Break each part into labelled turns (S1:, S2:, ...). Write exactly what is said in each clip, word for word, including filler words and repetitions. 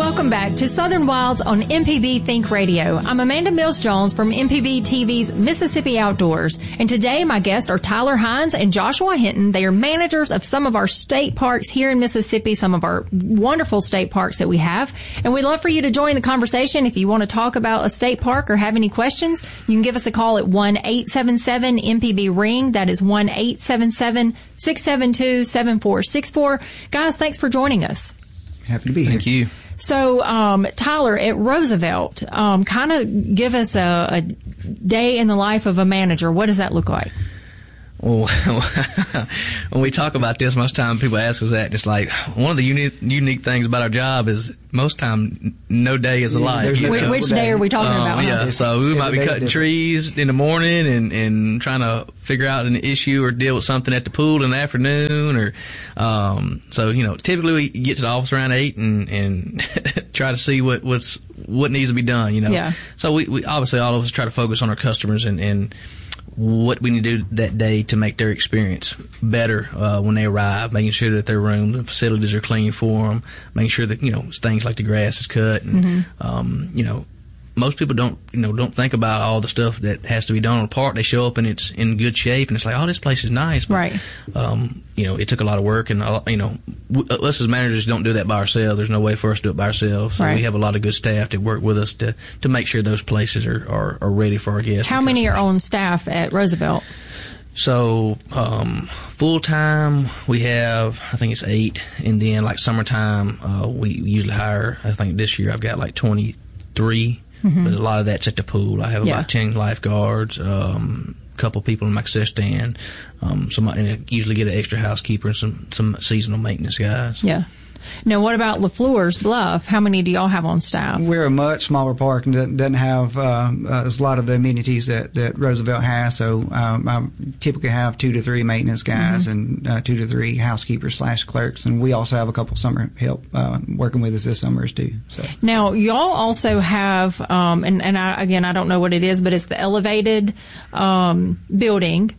S1: Welcome back to Southern Wilds on M P B Think Radio. I'm Amanda Mills-Jones from M P B T V's Mississippi Outdoors. And today my guests are Tyler Hines and Joshua Hinton. They are managers of some of our state parks here in Mississippi, some of our wonderful state parks that we have. And we'd love for you to join the conversation. If you want to talk about a state park or have any questions, you can give us a call at one eight seven seven M P B ring. That is one eight seven seven six seven two seven four six four. Guys, thanks for joining us.
S2: Happy to be here.
S3: Thank you.
S1: So, um, Tyler, at Roosevelt, um, kind of give us a, a day in the life of a manager. What does that look like?
S3: Well, when we talk about this, most time people ask us that. And it's like one of the unique, unique things about our job is most time no day is alike.
S1: Yeah, which, which day are we talking
S3: um,
S1: about?
S3: Yeah,
S1: huh?
S3: so we
S2: Every
S3: might be cutting
S2: different.
S3: trees in the morning and, and trying to figure out an issue or deal with something at the pool in the afternoon. Or um, so you know, typically we get to the office around eight and and try to see what what's what needs to be done. You know,
S1: yeah.
S3: So we, we obviously all of us try to focus on our customers and and. what we need to do that day to make their experience better uh, when they arrive, making sure that their rooms and facilities are clean for them, making sure that, you know, things like the grass is cut. And, mm-hmm. um, you know, most people don't, you know, don't think about all the stuff that has to be done on the park. They show up and it's in good shape and it's like, oh, this place is nice. But,
S1: right.
S3: Um, you know, it took a lot of work and, you know, us as managers don't do that by ourselves. There's no way for us to do it by ourselves. So
S1: right.
S3: we have a lot of good staff that work with us to, to make sure those places are, are, are ready for our guests.
S1: How many are on staff at Roosevelt?
S3: So, um, full time, we have, I think it's eight. And then, like, summertime, uh, we usually hire, I think this year I've got like twenty-three. Mm-hmm. But a lot of that's at the pool. I have
S1: yeah.
S3: about ten lifeguards, um, a couple people in my success stand, um, some, and I usually get an extra housekeeper and some, some seasonal maintenance guys.
S1: Yeah. Now, what about LaFleur's Bluff? How many do y'all have on staff?
S2: We're a much smaller park and doesn't doesn't have uh, a lot of the amenities that, that Roosevelt has. So um, I typically have two to three maintenance guys mm-hmm. and uh, two to three housekeepers slash clerks. And we also have a couple summer help uh, working with us this summer too. So.
S1: Now, y'all also have, um, and, and I, again, I don't know what it is, but it's the elevated um, building.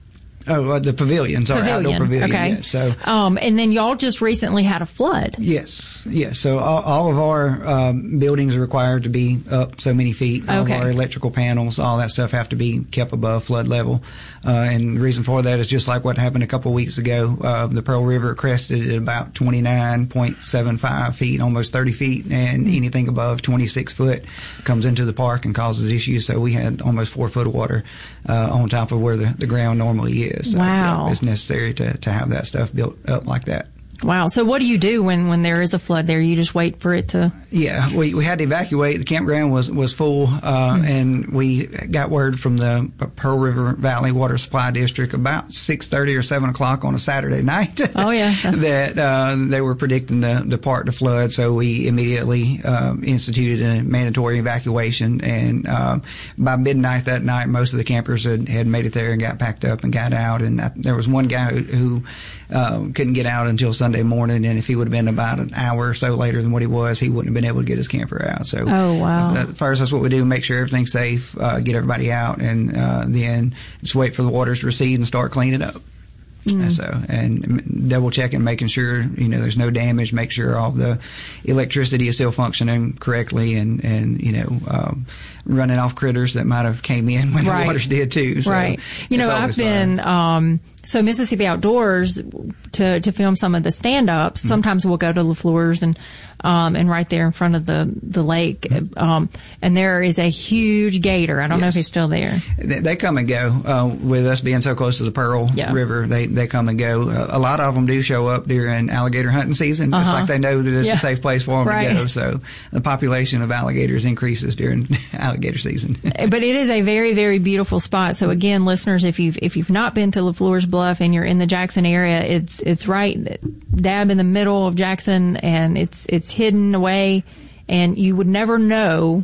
S2: Oh, uh, the pavilion, sorry,
S1: pavilion.
S2: outdoor pavilion.
S1: Okay.
S2: Yeah, so,
S1: um, and then y'all just recently had a flood.
S2: Yes, yes. So all, all of our um, buildings are required to be up so many feet. All
S1: okay.
S2: of our electrical panels, all that stuff have to be kept above flood level. Uh, and the reason for that is just like what happened a couple of weeks ago. Uh, the Pearl River crested at about twenty-nine point seven five feet, almost thirty feet, and mm-hmm. anything above twenty-six foot comes into the park and causes issues. So we had almost four foot of water uh, on top of where the, the ground normally is. So,
S1: wow.
S2: yeah, it's necessary to, to have that stuff built up like that.
S1: Wow. So what do you do when, when there is a flood there? You just wait for it to...
S2: Yeah, we, we had to evacuate. The campground was, was full, uh, mm-hmm. and we got word from the Pearl River Valley Water Supply District about six thirty or seven o'clock on a Saturday night.
S1: Oh, yeah.
S2: that, uh, they were predicting the, the park to flood, so we immediately, um, instituted a mandatory evacuation, and, um, by midnight that night, most of the campers had, had made it there and got packed up and got out, and I, there was one guy who, who uh, couldn't get out until Sunday morning, and if he would have been about an hour or so later than what he was, he wouldn't have been able to get his camper out. So,
S1: oh wow!
S2: Uh, first, that's what we do: make sure everything's safe, uh, get everybody out, and uh, then just wait for the waters to recede and start cleaning up. Mm. And so, and double checking, making sure you know there's no damage, make sure all the electricity is still functioning correctly, and and you know um, running off critters that might have came in when
S1: right.
S2: the waters did too. So
S1: right. You know, I've been. Um, So Mississippi Outdoors, to to film some of the stand-ups, mm-hmm. sometimes we'll go to LaFleur's and um and right there in front of the the lake, mm-hmm. um and there is a huge gator. I don't yes. know if he's still there.
S2: They, they come and go. Uh, with us being so close to the Pearl
S1: yeah.
S2: River, they they come and go. Uh, a lot of them do show up during alligator hunting season.
S1: Uh-huh.
S2: It's like they know that it's
S1: yeah.
S2: a safe place for them
S1: right.
S2: to go. So the population of alligators increases during alligator season.
S1: But it is a very very beautiful spot. So again, listeners, if you've if you've not been to LaFleur's Bluff and you're in the Jackson area, it's it's right dab in the middle of Jackson, and it's it's hidden away, and you would never know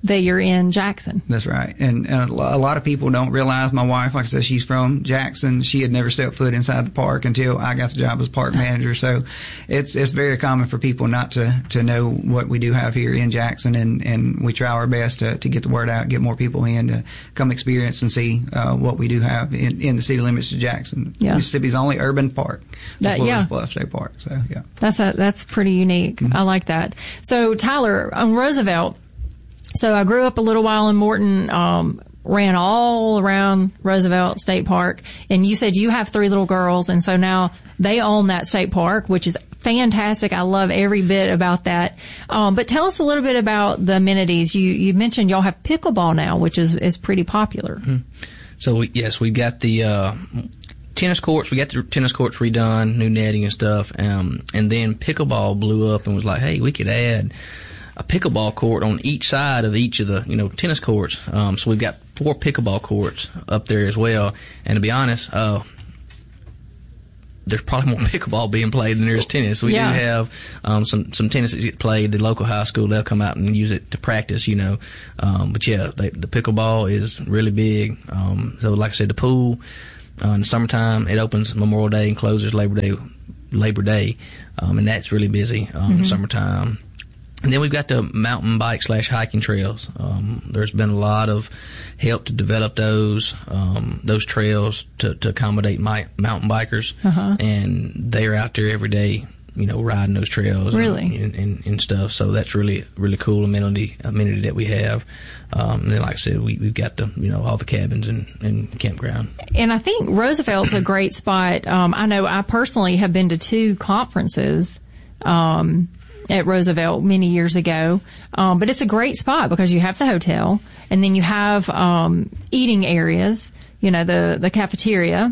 S1: that you're in Jackson.
S2: That's right. And, and a lot of people don't realize my wife, like I said, she's from Jackson. She had never stepped foot inside the park until I got the job as park manager. So it's it's very common for people not to, to know what we do have here in Jackson, and, and we try our best to, to get the word out, get more people in to come experience and see uh, what we do have in, in the city limits of Jackson.
S1: Yeah.
S2: Mississippi's only urban park,
S1: that, yeah.
S2: Bluff State Park. So, yeah.
S1: That's a, that's pretty unique. Mm-hmm. I like that. So, Tyler, on Roosevelt, so I grew up a little while in Morton, um, ran all around Roosevelt State Park, and you said you have three little girls, and so now they own that state park, which is fantastic. I love every bit about that. Um, but tell us a little bit about the amenities. You, you mentioned y'all have pickleball now, which is, is pretty popular.
S3: Mm-hmm. So, we, yes, we've got the, uh, tennis courts. We got the tennis courts redone, new netting and stuff. Um, and then pickleball blew up and was like, hey, we could add a pickleball court on each side of each of the, you know, tennis courts. Um, so we've got four pickleball courts up there as well. And to be honest, uh, there's probably more pickleball being played than there is tennis. We
S1: yeah.
S3: do have, um, some, some tennis that get played. The local high school, they'll come out and use it to practice, you know. Um, but yeah, they, the pickleball is really big. Um, so like I said, the pool, uh, in the summertime, it opens Memorial Day and closes Labor Day, Labor Day. Um, and that's really busy, um,
S1: mm-hmm.
S3: summertime. And then we've got the mountain bike slash hiking trails. Um, there's been a lot of help to develop those, um, those trails to, to accommodate my, mountain bikers.
S1: Uh-huh.
S3: And they're out there every day, you know, riding those trails.
S1: Really?
S3: And, and, and stuff. So that's really, really cool amenity, amenity that we have. Um, and then like I said, we, we've got the, you know, all the cabins and, and campground.
S1: And I think Roosevelt's a great spot. Um, I know I personally have been to two conferences, um, at Roosevelt many years ago. Um, but it's a great spot because you have the hotel, and then you have, um, eating areas, you know, the, the cafeteria.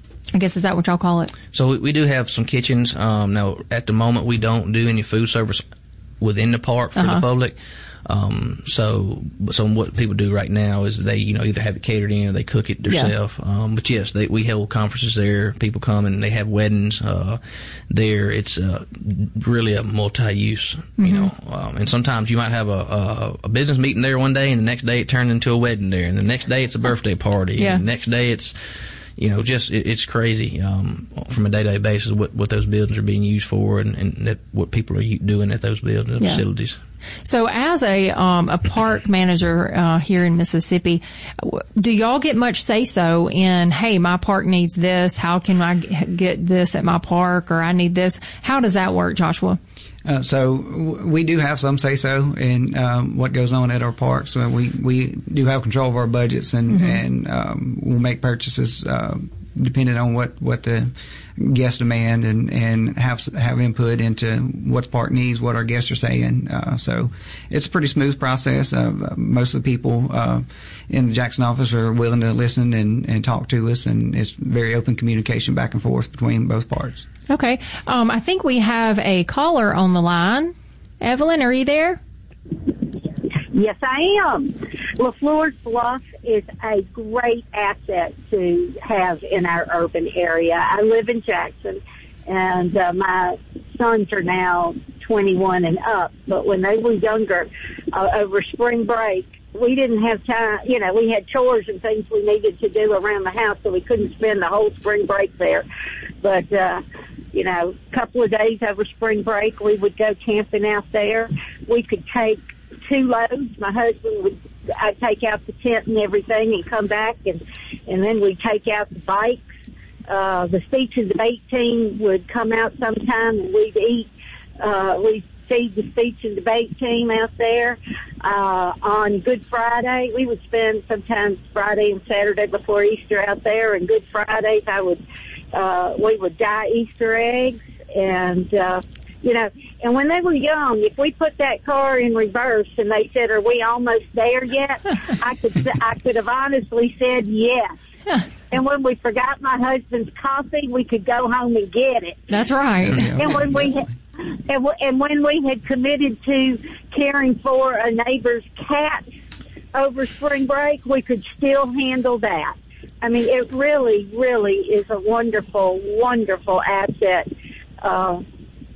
S1: I guess, is that what y'all call it?
S3: So we, we do have some kitchens. Um, now at the moment we don't do any food service within the park for uh-huh. the public. Um, so, so what people do right now is they, you know, either have it catered in or they cook it themselves. Yeah. Um, but yes, they, we hold conferences there. People come and they have weddings, uh, there. It's, uh, really a multi-use, mm-hmm. you know, um, and sometimes you might have a, a, a business meeting there one day and the next day it turns into a wedding there, and the next day it's a birthday party,
S1: yeah.
S3: and the next day it's, you know, just, it, it's crazy, um, from a day-to-day basis what, what those buildings are being used for, and, and that, what people are doing at those buildings,
S1: yeah.
S3: facilities.
S1: So as a, um, a park manager, uh, here in Mississippi, do y'all get much say-so in, hey, my park needs this, how can I get this at my park, or I need this? How does that work, Joshua?
S2: Uh, so w- we do have some say-so in um, what goes on at our parks. So we we do have control of our budgets, and
S1: mm-hmm.
S2: and um, we'll make purchases uh, depending on what, what the guests demand, and, and have have input into what the park needs, what our guests are saying. Uh, so it's a pretty smooth process. Uh, most of the people uh, in the Jackson office are willing to listen and, and talk to us, and it's very open communication back and forth between both parts.
S1: Okay. Um, I think we have a caller on the line. Evelyn, are you there?
S4: Yes, I am. LaFleur's Bluff is a great asset to have in our urban area. I live in Jackson, and uh, my sons are now twenty-one and up. But when they were younger, uh, over spring break, we didn't have time. You know, we had chores and things we needed to do around the house, so we couldn't spend the whole spring break there. But, uh, you know, a couple of days over spring break, we would go camping out there. We could take two loads. My husband would, I'd take out the tent and everything and come back, and, and then we'd take out the bikes. Uh, the speech and debate team would come out sometime, and we'd eat, uh, we'd feed the speech and debate team out there. Uh, on Good Friday, we would spend sometimes Friday and Saturday before Easter out there, and Good Fridays I would, uh, we would dye Easter eggs, and, uh, you know, and when they were young, if we put that car in reverse and they said, "Are we almost there yet?" I could, I could have honestly said yes. And when we forgot my husband's coffee, we could go home and get it.
S1: That's right.
S4: And when we, and, w- and when we had committed to caring for a neighbor's cat over spring break, we could still handle that. I mean, it really, really is a wonderful, wonderful asset uh,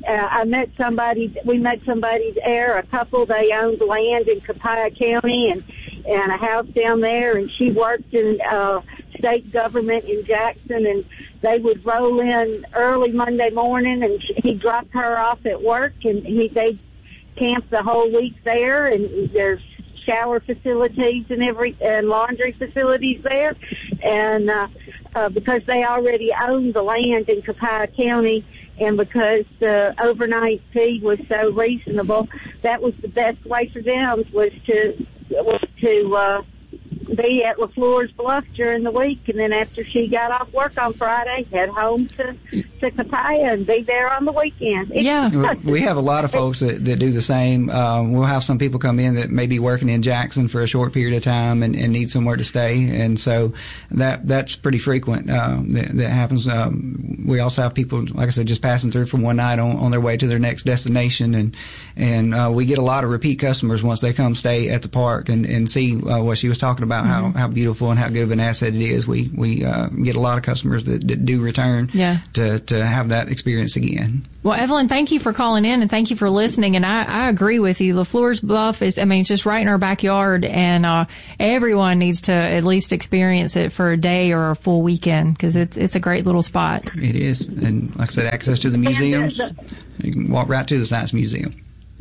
S4: uh, I met somebody, we met somebody there, a couple, they owned land in Copiah County and, and a house down there, and she worked in, uh, state government in Jackson, and they would roll in early Monday morning, and she, he dropped her off at work, and he, they camped the whole week there, and there's shower facilities and every, and laundry facilities there, and, uh, uh, because they already owned the land in Copiah County, and because the overnight fee was so reasonable, that was the best way for them was to, was to, uh, be at LaFleur's Bluff during the week, and then after she got off work on Friday, head home to, to Copiah and be there on the weekend.
S1: Yeah.
S2: We have a lot of folks that, that do the same. Um, we'll have some people come in that may be working in Jackson for a short period of time and, and need somewhere to stay, and so that that's pretty frequent. Um, that, that happens. Um, we also have people, like I said, just passing through from one night on, on their way to their next destination, and and uh, we get a lot of repeat customers once they come stay at the park and, and see uh, what she was talking about. How, how beautiful and how good of an asset it is. We we uh, get a lot of customers that, that do return
S1: yeah.
S2: to, to have that experience again.
S1: Well, Evelyn, thank you for calling in and thank you for listening. And I, I agree with you. LaFleur's Bluff is, I mean, it's just right in our backyard, and uh, everyone needs to at least experience it for a day or a full weekend because it's it's a great little spot.
S2: It is, and like I said, access to the museums. You can walk right to the Science Museum.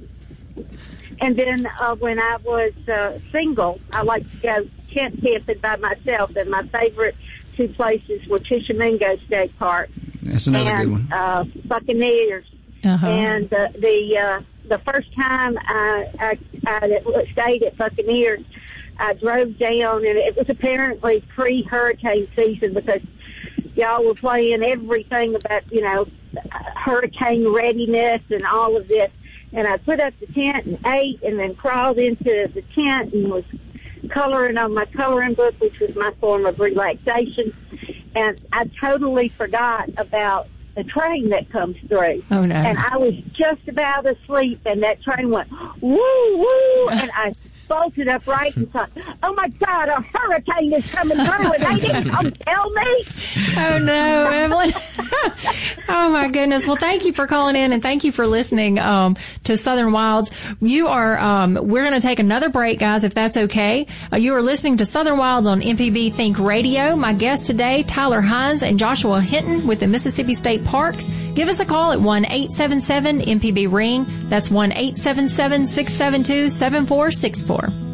S4: And then uh, when I was uh, single, I liked to go tent camping by myself, and my favorite two places were Tishomingo State Park.
S2: That's another
S4: and,
S2: good one.
S4: Uh, Buccaneers.
S1: Uh-huh.
S4: And uh, the uh, the first time I, I, I stayed at Buccaneers, I drove down, and it was apparently pre-hurricane season because y'all were playing everything about, you know, hurricane readiness and all of this. And I put up the tent and ate and then crawled into the tent and was coloring on my coloring book, which was my form of relaxation. And I totally forgot about the train that comes through.
S1: Oh, no.
S4: And I was just about asleep, and that train went, woo, woo, and I bolted upright and thought, oh, my God, a hurricane is coming through, and they didn't come tell me.
S1: Oh, no, Evelyn. Oh, my goodness. Well, thank you for calling in, and thank you for listening um, to Southern Wilds. You are, um, we're going to take another break, guys, if that's okay. Uh, you are listening to Southern Wilds on M P B Think Radio. My guests today, Tyler Hines and Joshua Hinton with the Mississippi State Parks. Give us a call at one eight seven seven M P B ring. That's one eight seven seven, six seven two, seven four six four.